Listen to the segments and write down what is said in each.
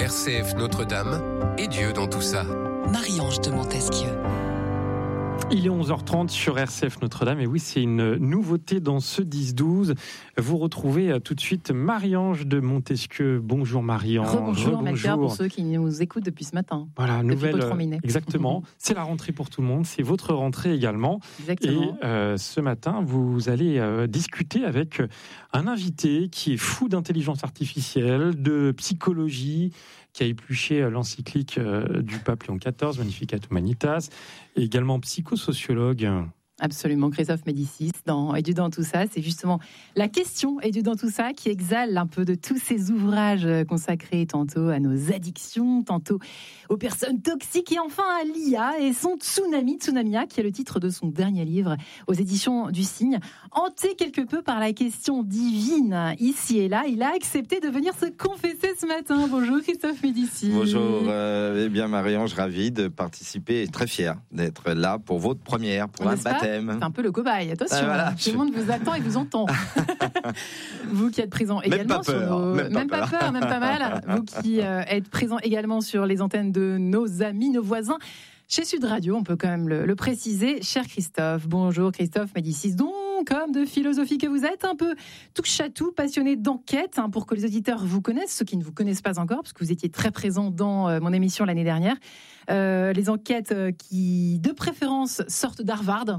RCF Notre-Dame et Dieu dans tout ça. Marie-Ange de Montesquieu. Il est 11h30 sur RCF Notre-Dame et oui, c'est une nouveauté dans ce 10-12. Vous retrouvez tout de suite Marie-Ange de Montesquieu. Bonjour Marie-Ange. Rebonjour Melchior pour ceux qui nous écoutent depuis ce matin. Voilà, nouvelle. Depuis exactement. C'est la rentrée pour tout le monde, c'est votre rentrée également. Exactement. Et ce matin, vous allez discuter avec un invité qui est fou d'intelligence artificielle, de psychologie, qui a épluché l'encyclique du pape Léon XIV, Magnificat Humanitas, et également psychosociologue. Absolument, Christophe Médicis dans Et Dieu dans tout ça, c'est justement la question Et Dieu dans tout ça qui exhale un peu de tous ces ouvrages consacrés tantôt à nos addictions, tantôt aux personnes toxiques et enfin à l'IA et son Tsunamia, qui est le titre de son dernier livre aux éditions du Cygne. Hanté quelque peu par la question divine ici et là, il a accepté de venir se confesser ce matin. Bonjour Christophe Médicis. Bonjour, Marie-Ange, ravi de participer et très fier d'être là pour votre première, pour un baptême. C'est un peu le cobaye, attention, voilà, tout le monde vous attend et vous entend. Vous qui êtes présent également sur nos... Même pas peur, même pas mal. Vous qui êtes présent également sur les antennes de nos amis, nos voisins. Chez Sud Radio, on peut quand même le préciser. Cher Christophe, bonjour Christophe Médicis, donc comme de philosophie que vous êtes, un peu touche à tout, passionné d'enquête, pour que les auditeurs vous connaissent, ceux qui ne vous connaissent pas encore, parce que vous étiez très présent dans mon émission l'année dernière. Les enquêtes qui, de préférence, sortent d'Harvard.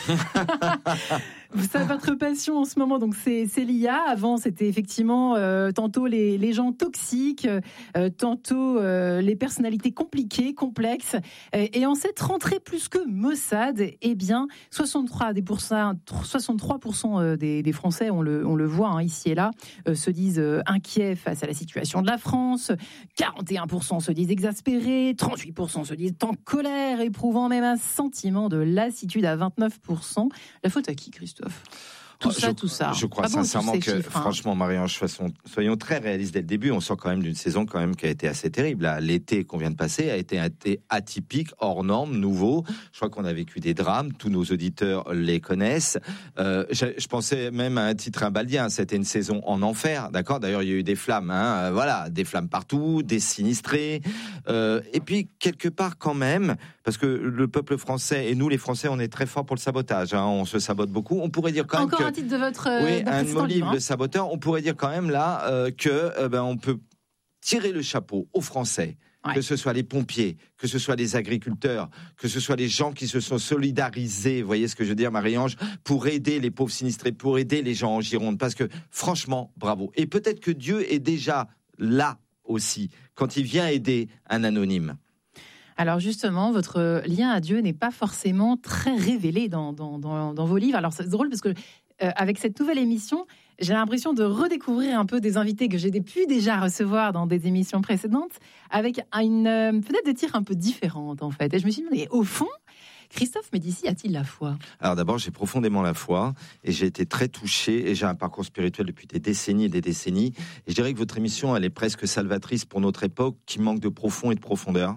Vous savez, votre passion en ce moment, donc c'est l'IA. Avant, c'était effectivement tantôt les gens toxiques, tantôt les personnalités compliquées, complexes. Et en cette rentrée plus que maussade, eh bien, 63% des Français, on le voit ici et là, se disent inquiets face à la situation de la France. 41% se disent exaspérés, 38% se disent en colère, éprouvant même un sentiment de lassitude à 29%. La faute à qui, Christophe ? Tout ça. Je crois sincèrement que, franchement, Marie-Ange, soyons très réalistes dès le début. On sort quand même d'une saison qui a été assez terrible. Là, l'été qu'on vient de passer a été atypique, hors norme, nouveau. Je crois qu'on a vécu des drames. Tous nos auditeurs les connaissent. Je pensais même à un titre imbaldien. C'était une saison en enfer, d'accord ? D'ailleurs, il y a eu des flammes, des flammes partout, des sinistrés. Et puis, quelque part quand même, parce que le peuple français et nous, les Français, on est très forts pour le sabotage. On se sabote beaucoup. On pourrait dire quand même un titre de votre un de nos livres, livre, Le Saboteur. On pourrait dire quand même là on peut tirer le chapeau aux Français, que ce soit les pompiers, que ce soit les agriculteurs, que ce soit les gens qui se sont solidarisés, vous voyez ce que je veux dire, Marie-Ange, pour aider les pauvres sinistrés, pour aider les gens en Gironde, parce que franchement, bravo. Et peut-être que Dieu est déjà là aussi, quand il vient aider un anonyme. Alors justement, votre lien à Dieu n'est pas forcément très révélé dans vos livres. Alors c'est drôle parce que avec cette nouvelle émission, j'ai l'impression de redécouvrir un peu des invités que j'ai pu déjà recevoir dans des émissions précédentes, avec une fenêtre de tir un peu différente en fait. Et je me suis dit, mais au fond, Christophe Médicis a-t-il la foi ? Alors d'abord, j'ai profondément la foi et j'ai été très touché et j'ai un parcours spirituel depuis des décennies et des décennies. Et je dirais que votre émission, elle est presque salvatrice pour notre époque qui manque de profond et de profondeur.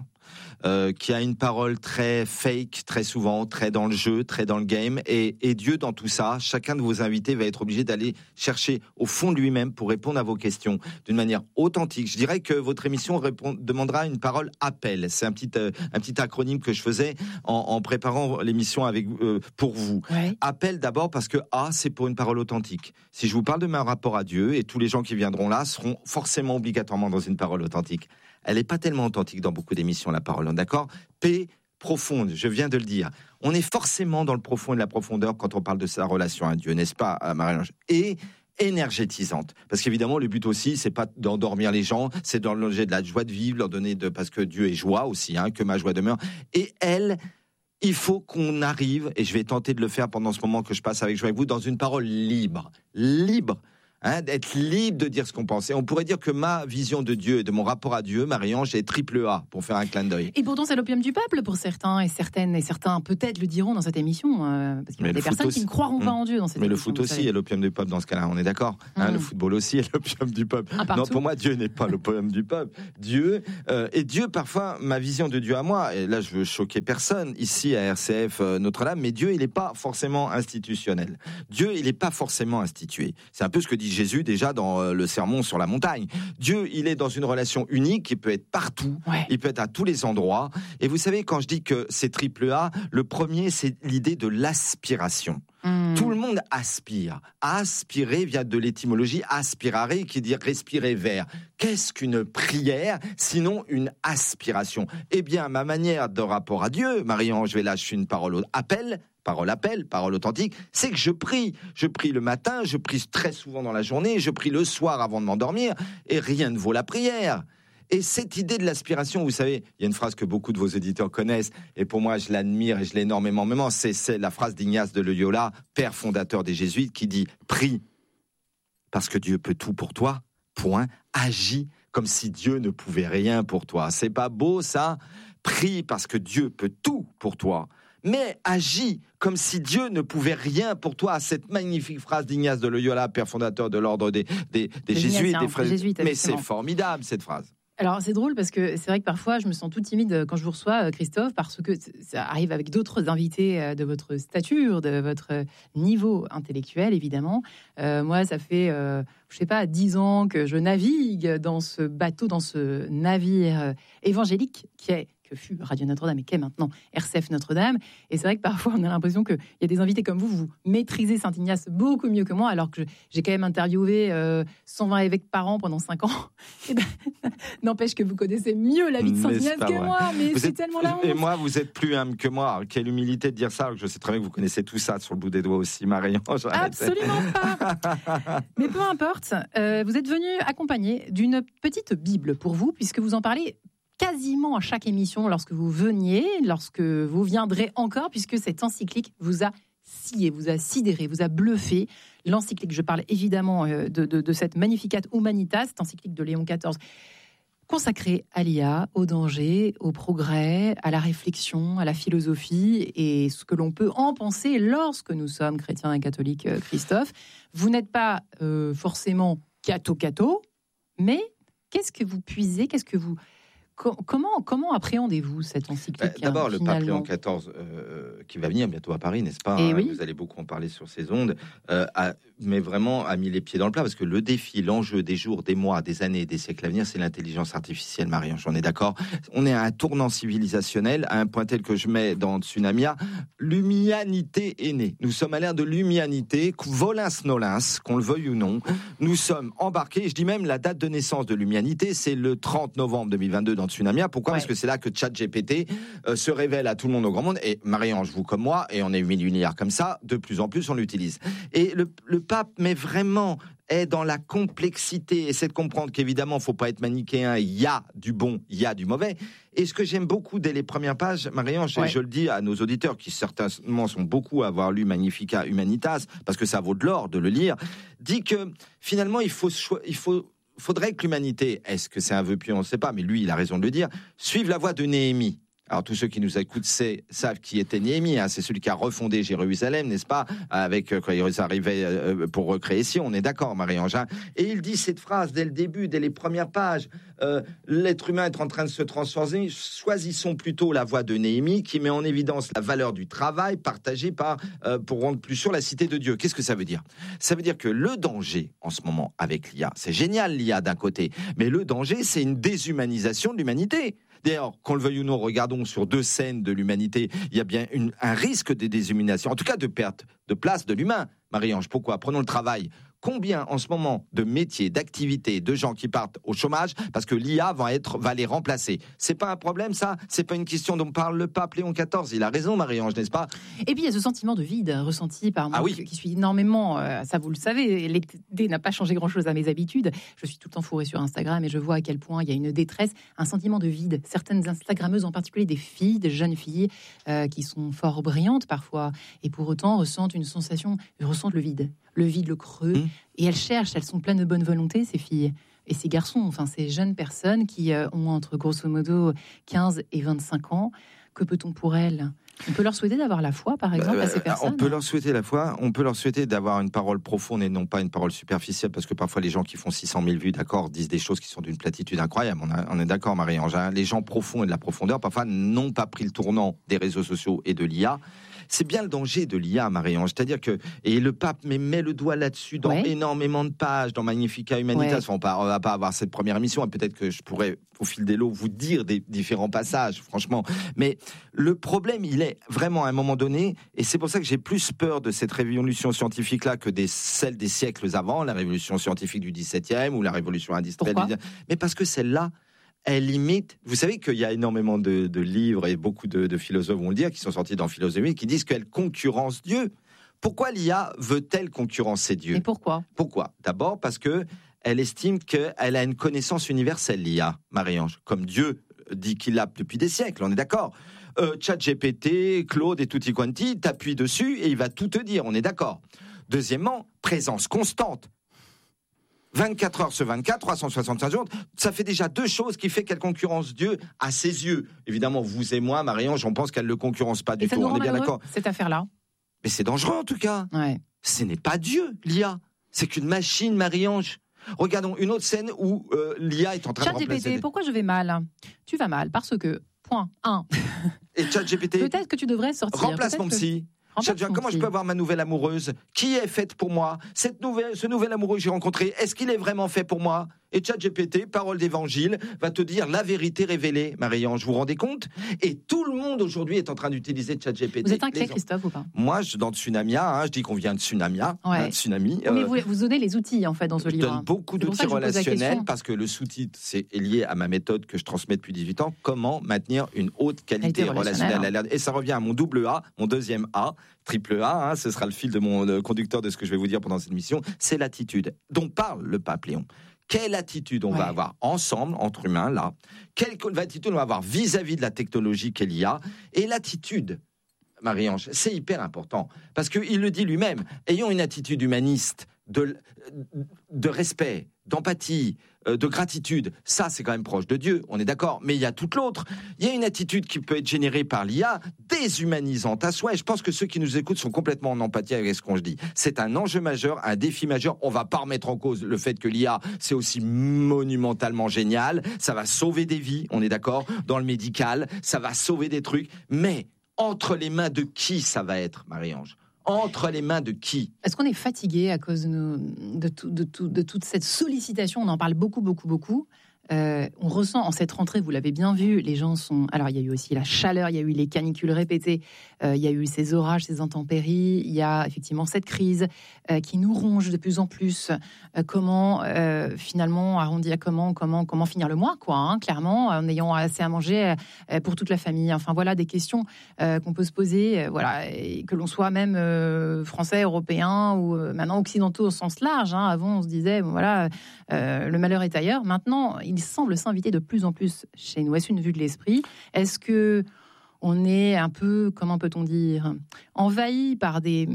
Qui a une parole très fake, très souvent, très dans le jeu, très dans le game. Et Dieu, dans tout ça, chacun de vos invités va être obligé d'aller chercher au fond de lui-même pour répondre à vos questions d'une manière authentique. Je dirais que votre émission demandera une parole appel. C'est un petit acronyme que je faisais en préparant l'émission pour vous. Ouais. Appel d'abord parce que A, c'est pour une parole authentique. Si je vous parle de mon rapport à Dieu, et tous les gens qui viendront là seront forcément obligatoirement dans une parole authentique. Elle n'est pas tellement authentique dans beaucoup d'émissions, la parole, d'accord ? P, profonde, je viens de le dire. On est forcément dans le profond et la profondeur quand on parle de sa relation à Dieu, n'est-ce pas, Marie-Ange ? Et énergétisante. Parce qu'évidemment, le but aussi, c'est pas d'endormir les gens, c'est de leur donner de la joie de vivre, leur donner parce que Dieu est joie aussi, que ma joie demeure. Et elle, il faut qu'on arrive, et je vais tenter de le faire pendant ce moment que je passe avec vous, dans une parole libre. Libre. D'être libre de dire ce qu'on pense. Et on pourrait dire que ma vision de Dieu et de mon rapport à Dieu, Marie-Ange, est triple A, pour faire un clin d'œil. Et pourtant, c'est l'opium du peuple pour certains et certaines, et certains peut-être le diront dans cette émission, parce qu'il y a des personnes qui ne croiront pas en Dieu dans cette émission. Mais le foot aussi est l'opium du peuple dans ce cas-là, on est d'accord. Le football aussi est l'opium du peuple. Non, pour moi, Dieu n'est pas l'opium du peuple. Dieu, parfois, ma vision de Dieu à moi, et là, je veux choquer personne, ici à RCF Notre-Dame, mais Dieu, il n'est pas forcément institutionnel. Dieu, il n'est pas forcément institué. C'est un peu ce que dit Jésus déjà dans le sermon sur la montagne. Dieu, il est dans une relation unique, il peut être partout, il peut être à tous les endroits. Et vous savez, quand je dis que c'est triple A, le premier, c'est l'idée de l'aspiration. Tout le monde aspire. Aspirer vient de l'étymologie aspirare, qui dit respirer vers. Qu'est-ce qu'une prière, sinon une aspiration ? Eh bien, ma manière de rapport à Dieu, Marie-Ange, je suis une parole appel, parole authentique, c'est que je prie. Je prie le matin, je prie très souvent dans la journée, je prie le soir avant de m'endormir, et rien ne vaut la prière. Et cette idée de l'aspiration, vous savez, il y a une phrase que beaucoup de vos éditeurs connaissent, et pour moi, je l'admire et je l'ai énormément. C'est la phrase d'Ignace de Loyola, père fondateur des Jésuites, qui dit « Prie, parce que Dieu peut tout pour toi, point, agis comme si Dieu ne pouvait rien pour toi. » C'est pas beau, ça ? Prie, parce que Dieu peut tout pour toi, mais agis comme si Dieu ne pouvait rien pour toi. Cette magnifique phrase d'Ignace de Loyola, père fondateur de l'ordre des Jésuites, des frères. Mais c'est formidable, cette phrase. Alors, c'est drôle parce que c'est vrai que parfois, je me sens tout timide quand je vous reçois, Christophe, parce que ça arrive avec d'autres invités de votre stature, de votre niveau intellectuel, évidemment. Moi, ça fait, 10 ans que je navigue dans ce bateau, dans ce navire évangélique que fut Radio Notre-Dame et qu'est maintenant RCF Notre-Dame. Et c'est vrai que parfois, on a l'impression qu'il y a des invités comme vous maîtrisez Saint-Ignace beaucoup mieux que moi, alors que j'ai quand même interviewé 120 évêques par an pendant 5 ans. Et ben, n'empêche que vous connaissez mieux la vie de Saint-Ignace que moi, mais c'est tellement la honte. Et moi, vous êtes plus humble que moi. Quelle humilité de dire ça, alors que je sais très bien que vous connaissez tout ça sur le bout des doigts aussi, Marie-Ange. Absolument pas. Mais peu importe, vous êtes venu accompagné d'une petite Bible pour vous, puisque vous en parlez quasiment à chaque émission lorsque vous viendrez encore, puisque cette encyclique vous a scié, vous a sidéré, vous a bluffé. L'encyclique, je parle évidemment de cette Magnificat Humanitas, cette encyclique de Léon XIV, consacrée à l'IA, au danger, au progrès, à la réflexion, à la philosophie et ce que l'on peut en penser lorsque nous sommes chrétiens et catholiques, Christophe. Vous n'êtes pas forcément catho, mais qu'est-ce que vous puisez, Comment appréhendez-vous cette encyclique ? D'abord, le pape Léon XIV, qui va venir bientôt à Paris, n'est-ce pas ? Oui. Vous allez beaucoup en parler sur ces ondes, a mis les pieds dans le plat, parce que le défi, l'enjeu des jours, des mois, des années, des siècles à venir, c'est l'intelligence artificielle, Marie-Ange, j'en ai d'accord. On est à un tournant civilisationnel, à un point tel que je mets dans Tsunamia, l'humanité est née. Nous sommes à l'ère de l'humanité, volins nolins, qu'on le veuille ou non. Nous sommes embarqués, je dis même la date de naissance de l'humanité, c'est le 30 novembre 2022 dans Tsunamia. Pourquoi ? Parce que c'est là que ChatGPT se révèle à tout le monde, au grand monde. Et Marie-Ange, vous comme moi, et on est 8 milliards comme ça, de plus en plus on l'utilise. Et le pape, mais vraiment, est dans la complexité. Et c'est de comprendre qu'évidemment, il ne faut pas être manichéen. Il y a du bon, il y a du mauvais. Et ce que j'aime beaucoup dès les premières pages, Marie-Ange, je le dis à nos auditeurs qui certainement sont beaucoup à avoir lu Magnificat Humanitas, parce que ça vaut de l'or de le lire, dit que finalement, faudrait que l'humanité, est-ce que c'est un vœu pieux, on ne sait pas, mais lui, il a raison de le dire, suive la voie de Néhémie. Alors tous ceux qui nous écoutent savent qui était Néhémie, c'est celui qui a refondé Jérusalem, n'est-ce pas, avec quand il arrivait pour recréer Sion, on est d'accord, Marie-Ange. Et il dit cette phrase dès le début, dès les premières pages, l'être humain est en train de se transformer, choisissons plutôt la voie de Néhémie qui met en évidence la valeur du travail partagé pour rendre plus sûr la cité de Dieu. Qu'est-ce que ça veut dire ? Ça veut dire que le danger en ce moment avec l'IA, c'est génial l'IA d'un côté, mais le danger c'est une déshumanisation de l'humanité. D'ailleurs, qu'on le veuille ou non, regardons sur 2 scènes de l'humanité, il y a bien un risque de déshumanisation, en tout cas de perte de place de l'humain. Marie-Ange, pourquoi ? Prenons le travail. Combien en ce moment de métiers, d'activités, de gens qui partent au chômage parce que l'IA va les remplacer. C'est pas un problème, ça ? C'est pas une question dont parle le pape Léon XIV. Il a raison, Marie-Ange, n'est-ce pas ? Et puis il y a ce sentiment de vide ressenti par moi qui suis énormément, ça vous le savez, l'idée n'a pas changé grand-chose à mes habitudes. Je suis tout le temps fourrée sur Instagram et je vois à quel point il y a une détresse, un sentiment de vide. Certaines Instagrammeuses, en particulier des filles, des jeunes filles qui sont fort brillantes parfois et pour autant ressentent le vide, le creux. Et elles sont pleines de bonne volonté, ces filles et ces garçons, enfin ces jeunes personnes qui ont entre grosso modo 15 et 25 ans. Que peut-on pour elles ? On peut leur souhaiter d'avoir la foi, par exemple, à ces personnes. On peut leur souhaiter la foi, on peut leur souhaiter d'avoir une parole profonde et non pas une parole superficielle, parce que parfois les gens qui font 600 000 vues, d'accord, disent des choses qui sont d'une platitude incroyable. On est d'accord, Marie-Ange. Les gens profonds et de la profondeur, parfois, n'ont pas pris le tournant des réseaux sociaux et de l'IA. c'est bien le danger de l'IA, Marie-Ange. C'est-à-dire que, et le pape met le doigt là-dessus dans énormément de pages, dans Magnificat Humanitas. On va pas avoir cette première émission, et peut-être que je pourrais, au fil des lots, vous dire des différents passages, franchement. Mais le problème, il est vraiment à un moment donné, et c'est pour ça que j'ai plus peur de cette révolution scientifique-là que celle des siècles avant, la révolution scientifique du XVIIe ou la révolution industrielle. Pourquoi ? Mais parce que celle-là, elle limite. Vous savez qu'il y a énormément de livres et beaucoup de philosophes vont le dire, qui sont sortis dans Philosophie, qui disent qu'elle concurrence Dieu. Pourquoi l'IA veut-elle concurrencer Dieu ? Et pourquoi ? D'abord parce que elle estime qu'elle a une connaissance universelle, l'IA, Marie-Ange, comme Dieu dit qu'il l'a depuis des siècles, on est d'accord. ChatGPT, Claude et tutti quanti, t'appuies dessus et il va tout te dire, on est d'accord. Deuxièmement, présence constante. 24 heures sur 24, 365 jours, ça fait déjà 2 choses qui fait qu'elle concurrence Dieu à ses yeux. Évidemment, vous et moi, Marie-Ange, on pense qu'elle ne le concurrence pas du tout, on est bien d'accord. Cette affaire-là. Mais c'est dangereux en tout cas. Ouais. Ce n'est pas Dieu, l'IA. C'est qu'une machine, Marie-Ange. Regardons une autre scène où l'IA est en train de remplacer... ChatGPT, pourquoi je vais mal ? Tu vas mal parce que, point 1. Et ChatGPT, peut-être que tu devrais sortir. Remplace mon psy. Comment je peux avoir ma nouvelle amoureuse ? Qui est faite pour moi ? Ce nouvel amoureux que j'ai rencontré, est-ce qu'il est vraiment fait pour moi ? Et ChatGPT, parole d'évangile, va te dire la vérité révélée, Marie-Ange. Vous vous rendez compte ? Et tout le monde aujourd'hui est en train d'utiliser ChatGPT. Vous êtes inquiet, Christophe, ou pas ? Moi, dans Tsunamia, je dis qu'on vient de Tsunamia, tsunami. Mais vous donnez les outils, en fait, dans ce livre. Je donne beaucoup d'outils relationnels, parce que le sous-titre, c'est lié à ma méthode que je transmets depuis 18 ans, comment maintenir une haute qualité relationnelle. Et ça revient à mon double A, mon deuxième A, triple A, ce sera le fil de mon conducteur de ce que je vais vous dire pendant cette émission, c'est l'attitude dont parle le pape Léon. Quelle attitude on va avoir ensemble, entre humains, là ? Quelle attitude on va avoir vis-à-vis de la technologie qu'elle y a ? Et l'attitude, Marie-Ange, c'est hyper important. Parce qu'il le dit lui-même, ayons une attitude humaniste, de respect, d'empathie, de gratitude. Ça, c'est quand même proche de Dieu, on est d'accord. Mais il y a toute l'autre. Il y a une attitude qui peut être générée par l'IA, déshumanisante à soi. Et je pense que ceux qui nous écoutent sont complètement en empathie avec ce qu'on se dit. C'est un enjeu majeur, un défi majeur. On va pas remettre en cause le fait que l'IA, c'est aussi monumentalement génial. Ça va sauver des vies, on est d'accord. Dans le médical, ça va sauver des trucs. Mais entre les mains de qui ça va être, Marie-Ange ? Entre les mains de qui ? Est-ce qu'on est fatigué à cause de toute cette sollicitation ? On en parle beaucoup. On ressent en cette rentrée, vous l'avez bien vu, les gens sont... Alors, il y a eu aussi la chaleur, il y a eu les canicules répétées, il y a eu ces orages, ces intempéries, il y a effectivement cette crise qui nous ronge de plus en plus. Comment, finalement, arrondir, comment finir le mois, quoi, clairement, en ayant assez à manger pour toute la famille. Enfin, voilà, des questions qu'on peut se poser, et que l'on soit même français, européen ou maintenant occidentaux au sens large. Avant, on se disait, le malheur est ailleurs. Maintenant, il semble s'inviter de plus en plus chez nous. Est-ce une vue de l'esprit ? Est-ce que on est un peu, comment peut-on dire, envahi par des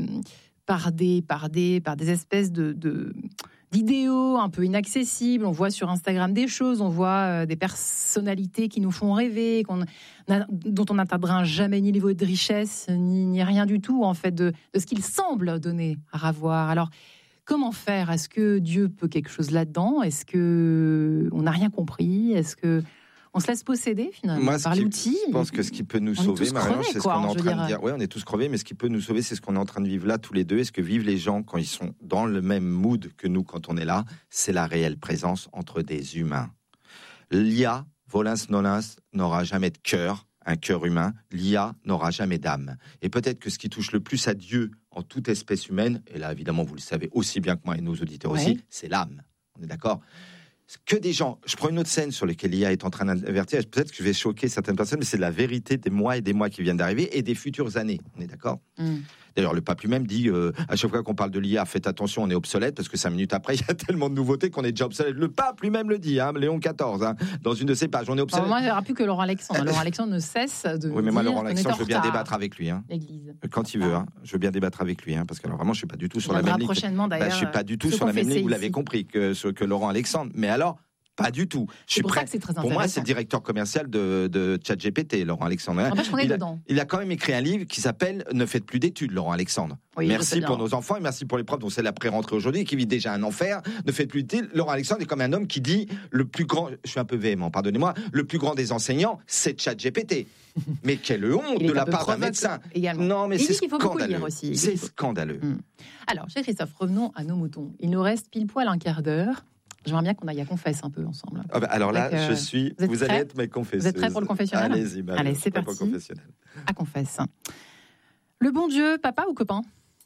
espèces d'idéaux un peu inaccessibles. On voit sur Instagram des choses, on voit des personnalités qui nous font rêver, dont on n'atteindra jamais ni le niveau de richesse, ni rien du tout, en fait, de ce qu'il semble donner à avoir. Alors, comment faire ? Est-ce que Dieu peut quelque chose là-dedans ? Est-ce qu'on n'a rien compris ? Est-ce qu'on se laisse posséder finalement par l'outil ? Je pense que ce qui peut nous sauver, Marie-Ange, c'est ce qu'on est en train de dire. Oui, on est tous crevés, mais ce qui peut nous sauver, c'est ce qu'on est en train de vivre là tous les deux. Et ce que vivent les gens quand ils sont dans le même mood que nous quand on est là, c'est la réelle présence entre des humains. L'IA, volens nonens, n'aura jamais de cœur, un cœur humain. L'IA n'aura jamais d'âme. Et peut-être que ce qui touche le plus à Dieu en toute espèce humaine, et là évidemment vous le savez aussi bien que moi et nos auditeurs aussi, c'est l'âme. On est d'accord ? Que des gens, je prends une autre scène sur laquelle l'IA est en train d'invertir, peut-être que je vais choquer certaines personnes, mais c'est la vérité des mois et des mois qui viennent d'arriver et des futures années. On est d'accord ? D'ailleurs, le pape lui-même dit, à chaque fois qu'on parle de l'IA, faites attention, on est obsolète, parce que 5 minutes après, il y a tellement de nouveautés qu'on est déjà obsolète. Le pape lui-même le dit, Léon XIV, dans une de ses pages, on est obsolète. Moi, il n'y aura plus que Laurent Alexandre. Laurent Alexandre ne cesse de Oui, mais moi, Laurent Alexandre, je veux bien débattre avec lui. L'Église. Quand il veut, je veux bien débattre avec lui, parce que alors, vraiment, je ne suis pas du tout sur la même ligne. Prochainement, d'ailleurs, je ne suis pas du tout sur la même ligne, vous l'avez compris, que Laurent Alexandre. Mais alors, Pas du tout. Je suis prêt. Pour moi, c'est le directeur commercial de ChatGPT, Laurent Alexandre. Il a quand même écrit un livre qui s'appelle « Ne faites plus d'études », Laurent Alexandre. Oui, merci pour nos enfants et merci pour les profs dont c'est la pré-rentrée aujourd'hui et qui vit déjà un enfer. Ne faites plus d'études. Laurent Alexandre est comme un homme qui dit le plus grand, je suis un peu véhément, pardonnez-moi, le plus grand des enseignants, c'est ChatGPT. Mais quelle honte de la part d'un médecin. Également. Non, mais c'est scandaleux. Aussi. C'est scandaleux. Alors, cher Christophe, revenons à nos moutons. Il nous reste pile poil un quart d'heure. J'aimerais bien qu'on aille à Confesse un peu ensemble. Ah bah alors là, je suis. Vous allez être mes confesseuses. Vous êtes prêts pour le confessionnal ? Allez-y, allez, c'est parti. À Confesse. Le bon Dieu, papa ou copain ?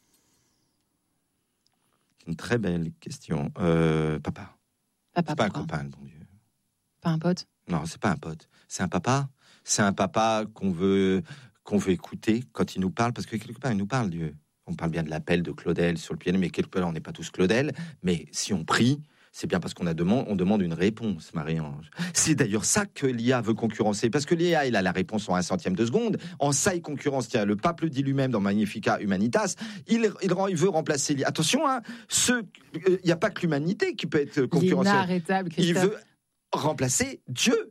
Une très belle question. Papa. C'est pas un copain, le bon Dieu. Pas un pote ? Non, c'est pas un pote. C'est un papa. C'est un papa qu'on veut écouter quand il nous parle, parce que quelque part, il nous parle, Dieu. On parle bien de l'appel de Claudel sur le piano, mais quelque part, on n'est pas tous Claudel. Mais si on prie, c'est bien parce qu'on demande une réponse, Marie-Ange. C'est d'ailleurs ça que l'IA veut concurrencer, parce que l'IA, il a la réponse en 1/100 de seconde. En ça, il concurrence. Tiens, le pape le dit lui-même dans Magnificat Humanitas. Il veut remplacer l'IA. Attention, hein, il n'y a pas que l'humanité qui peut être concurrencée. Inarrêtable, Christophe. Il veut remplacer Dieu,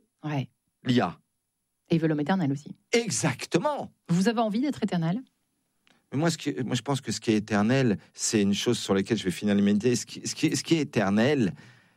l'IA. Et il veut l'homme éternel aussi. Exactement. Vous avez envie d'être éternel ? Moi, je pense que ce qui est éternel, c'est une chose sur laquelle je vais finir l'humanité. Ce qui est éternel,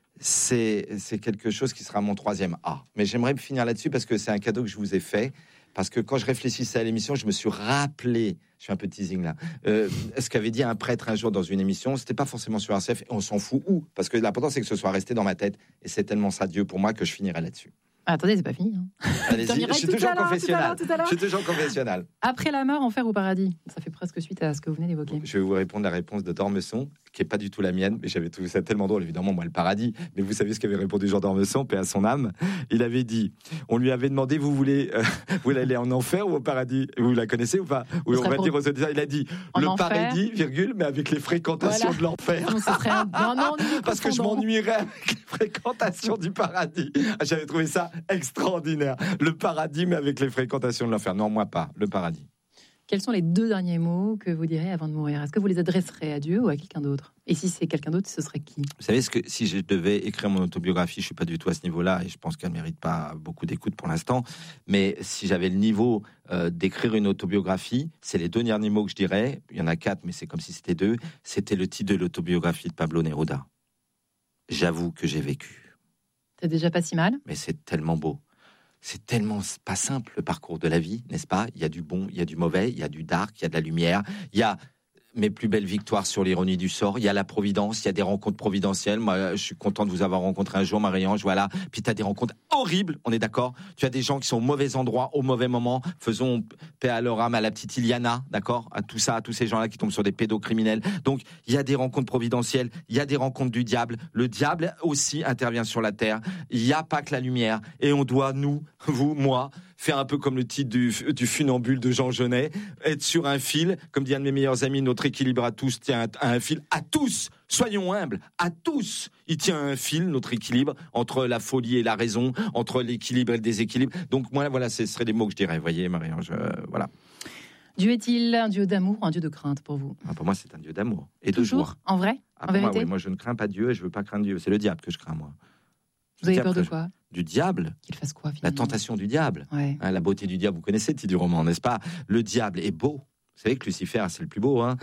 c'est quelque chose qui sera mon 3e A. Mais j'aimerais finir là-dessus parce que c'est un cadeau que je vous ai fait. Parce que quand je réfléchissais à l'émission, je me suis rappelé, je suis un peu teasing là, ce qu'avait dit un prêtre un jour dans une émission. C'était pas forcément sur RCF, et on s'en fout où. Parce que l'important, c'est que ce soit resté dans ma tête. Et c'est tellement ça, Dieu, pour moi, que je finirai là-dessus. Ah, attendez, c'est pas fini. Allez-y, je suis toujours confessionnal. Je suis toujours confessionnal. Après la mort, enfer ou paradis ? Ça fait presque suite à ce que vous venez d'évoquer. Je vais vous répondre la réponse de Dormesson, qui est pas du tout la mienne, mais j'avais trouvé ça tellement drôle. Évidemment, moi, le paradis. Mais vous savez ce qu'avait répondu Jean Dormesson, paix à son âme. Il avait dit, on lui avait demandé, vous voulez aller en enfer ou au paradis ? Vous la connaissez ou pas ? Ou on va dire aux auditeurs, il a dit le paradis, virgule, mais avec les fréquentations de l'enfer. Non, parce que je m'ennuierais avec les fréquentations du paradis. J'avais trouvé ça extraordinaire. Le paradis, mais avec les fréquentations de l'enfer. Non, moi pas. Le paradis. Quels sont les 2 derniers mots que vous direz avant de mourir ? Est-ce que vous les adresserez à Dieu ou à quelqu'un d'autre ? Et si c'est quelqu'un d'autre, ce serait qui ? Vous savez, si je devais écrire mon autobiographie, je ne suis pas du tout à ce niveau-là et je pense qu'elle ne mérite pas beaucoup d'écoute pour l'instant. Mais si j'avais le niveau d'écrire une autobiographie, c'est les 2 derniers mots que je dirais. Il y en a 4, mais c'est comme si c'était 2. C'était le titre de l'autobiographie de Pablo Neruda. J'avoue que j'ai vécu. C'est déjà pas si mal. Mais c'est tellement beau. C'est tellement pas simple le parcours de la vie, n'est-ce pas ? Il y a du bon, il y a du mauvais, il y a du dark, il y a de la lumière, il y a mes plus belles victoires sur l'ironie du sort, il y a la providence, il y a des rencontres providentielles. Moi, je suis content de vous avoir rencontré un jour, Marie-Ange, voilà. Puis tu as des rencontres horribles, on est d'accord ? Tu as des gens qui sont au mauvais endroit, au mauvais moment. Faisons paix à leur âme, à la petite Iliana, d'accord ? À tout ça, à tous ces gens-là qui tombent sur des pédocriminels. Donc, il y a des rencontres providentielles, il y a des rencontres du diable. Le diable aussi intervient sur la terre. Il n'y a pas que la lumière. Et on doit, nous, vous, moi, faire un peu comme le titre du funambule de Jean Genet, être sur un fil, comme dit un de mes meilleurs amis, notre équilibre à tous tient à un fil, à tous, soyons humbles, à tous, il tient un fil, notre équilibre, entre la folie et la raison, entre l'équilibre et le déséquilibre. Donc moi, voilà, ce seraient des mots que je dirais, vous voyez, Marie-Ange, voilà. Dieu est-il un Dieu d'amour ou un Dieu de crainte pour vous ? Pour moi, c'est un Dieu d'amour et toujours, de joie. En vrai ? En vérité ? Moi, je ne crains pas Dieu et je ne veux pas craindre Dieu. C'est le diable que je crains, moi. Vous avez peur de quoi ? Du diable. Qu'il fasse quoi, finalement ? La tentation du diable. Ouais. La beauté du diable, vous connaissez le titre du roman, n'est-ce pas ? Le diable est beau. Vous savez que Lucifer, c'est le plus beau, hein.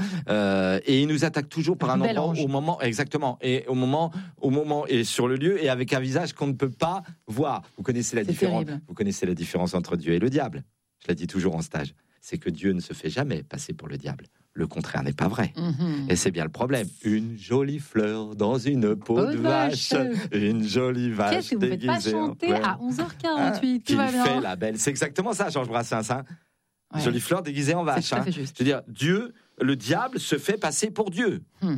Et il nous attaque toujours par un endroit, au moment, exactement, et au moment, et sur le lieu, et avec un visage qu'on ne peut pas voir. Vous connaissez la différence. Vous connaissez la différence entre Dieu et le diable. Je la dis toujours en stage. C'est que Dieu ne se fait jamais passer pour le diable. Le contraire n'est pas vrai. Et c'est bien le problème. Une jolie fleur dans une peau de vache. Une jolie vache. Qu'est-ce que vous ne faites pas chanter à 11h48 Qui fait la belle. C'est exactement ça, Georges Brassens. Hein. Ouais. Jolie fleur déguisée en vache. C'est tout à fait juste. Je veux dire, Dieu, le diable se fait passer pour Dieu.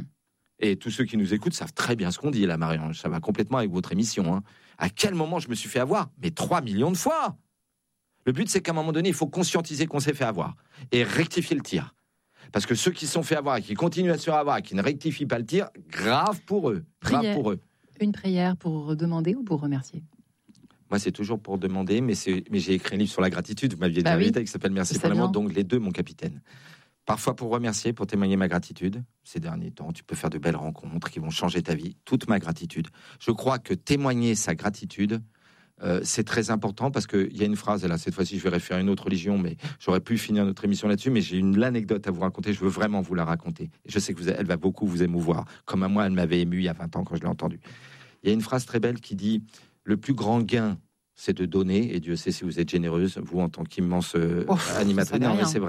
Et tous ceux qui nous écoutent savent très bien ce qu'on dit, là, Marie-Ange. Ça va complètement avec votre émission. Hein. À quel moment je me suis fait avoir ? Mais 3 millions de fois. Le but, c'est qu'à un moment donné, il faut conscientiser qu'on s'est fait avoir et rectifier le tir. Parce que ceux qui se sont fait avoir et qui continuent à se faire avoir et qui ne rectifient pas le tir, grave pour eux. Grave pour eux. Une prière pour demander ou pour remercier ? Moi, c'est toujours pour demander, mais j'ai écrit un livre sur la gratitude. Vous m'aviez dit qui s'appelle Merci pour l'amour, donc les deux, mon capitaine. Parfois pour remercier, pour témoigner ma gratitude. Ces derniers temps, tu peux faire de belles rencontres qui vont changer ta vie. Toute ma gratitude. Je crois que témoigner sa gratitude, c'est très important parce qu'il y a une phrase, et là cette fois-ci je vais référer à une autre religion, mais j'aurais pu finir notre émission là-dessus, mais j'ai une anecdote à vous raconter, je veux vraiment vous la raconter. Et je sais que elle va beaucoup vous émouvoir, comme à moi elle m'avait ému il y a 20 ans quand je l'ai entendue. Il y a une phrase très belle qui dit « Le plus grand gain, c'est de donner, et Dieu sait si vous êtes généreuse, vous en tant qu'immense animatrice. » Non, mais c'est vrai.